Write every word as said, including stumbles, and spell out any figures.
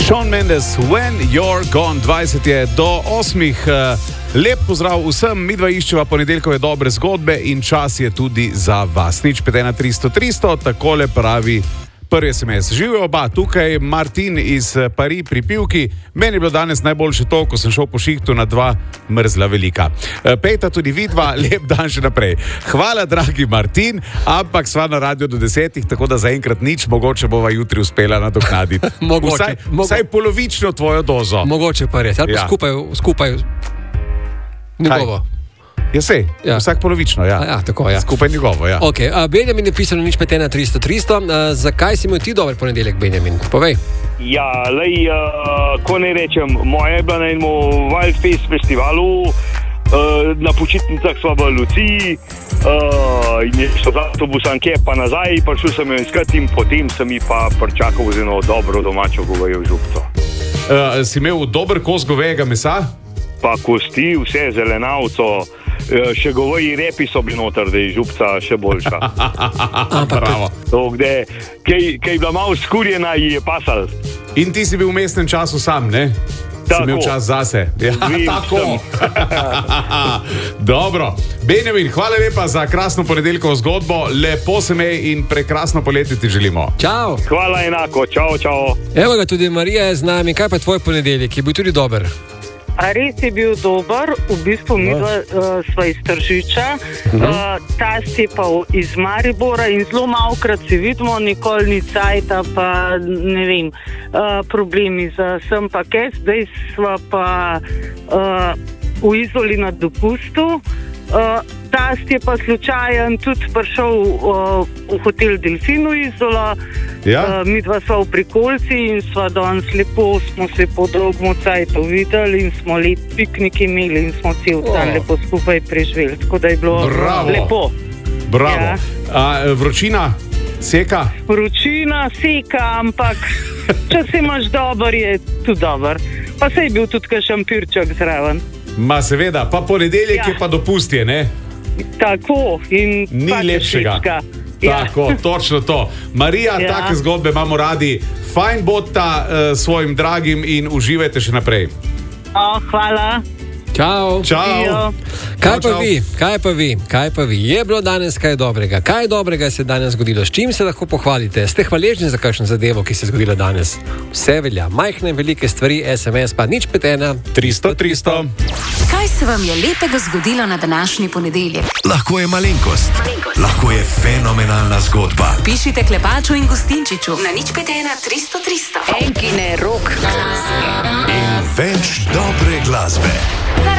Shawn Mendes, When You're Gone, dvajset je do osmih. Lep pozdrav vsem, midva iščeva ponedeljkove dobre zgodbe in čas je tudi za vas. Nič pet ena tristo tristo, takole pravi prvi es em es. Živijo oba, tukaj Martin iz Pari pri Pivki. Meni je bilo danes najboljše to, ko sem šel po šihtu na dva mrzla velika. Pejta tudi vidva, lep dan še naprej. Hvala, dragi Martin, ampak sva na radio do desetih, tako da zaenkrat nič, mogoče bova jutri uspela nadoknaditi. Mogoče, vsaj, mogo... vsaj polovično tvojo dozo. Mogoče pa res, ali pa Ja. skupaj, skupaj njegovo. Ja, sej, Ja. vsak polovično, ja. A ja, tako, ja. Skupaj njegovo, ja. Ok, a Benjamin je pisal nič pet ena tristo tristo. A, zakaj si imel ti dober ponedeljek, Benjamin? Povej. Ja, lej, uh, ko ne rečem, moja je bila na enem Wildfest festivalu, uh, na počitnicah sva v Luciji, uh, in je šlo z avtobusom kje pa nazaj, prišel sem jo iskat in potem sem ji pa pričakal z eno dobro domačo govejo župco. Uh, si imel dober kos govejega mesa? Pa kosti, vse zelenavco, uh, še goveji repi so bili noter, da je župca še boljša. Bravo. To, kde, kaj, kaj je bila malo skurjena, ji je pasal. In ti si bil v mestnem času sam, ne? Tako. Si imel čas zase. Ja, Vem, tako. Dobro. Benjamin, hvala lepa za krasno ponedeljkovo zgodbo. Lepo se me in prekrasno poletje ti želimo. Čau. Hvala enako, čau, čau. Evo ga, tudi Marija je z nami. Kaj pa tvoj ponedeljek? Je bil tudi dober? A res je bil dober, v bistvu mi dva uh, sva iz Tržiča, uh, ta si pa iz Maribora in zelo malokrat se vidimo, nikoli ni cajta, pa ne vem, uh, problemi za sem pa kaj, zdaj sva pa uh, v Izoli na dopustu. Uh, ta je pa slučajen tudi prišel uh, v hotel Delfinu Izola. Ja. Uh, mi dva sva v Prikolci in sva danes lepo, smo se po dolgem cajtu videli in smo lep piknik imeli in smo cel dan Oh. lepo skupaj preživeli, tako da je bilo Bravo. lepo. Bravo. Ja. A, vročina seka? Vročina seka, ampak če se imaš dober, je tudi dober. Pa se je bil tudi kakšen pirček zraven. Ma seveda, pa ponedeljek Ja. je pa dopustje, ne? Tako in Ni pač lepšega. všečka. Ja. Tako, točno to. Marija, Ja. take zgodbe imamo radi. Fajn bodta uh, svojim dragim in uživajte še naprej. O, hvala. Čau. Čau. Adijo. Kaj pa Čau, čau. vi? Kaj pa vi? Kaj pa vi? Je bilo danes kaj dobrega? Kaj dobrega se je danes zgodilo? S čim se lahko pohvalite? Ste hvaležni za kakšno zadevo, ki se je zgodila danes? Vse velja. Majhne, velike stvari, es em es pa nič pet ena tristo tristo. Kaj se vam je lepega zgodilo na današnji ponedeljek? Lahko je malenkost, lahko je fenomenalna zgodba. Pišite Klepaču in Gustinčiču na nič pet ena tristo tristo. Enkine rok. In več dobre glasbe.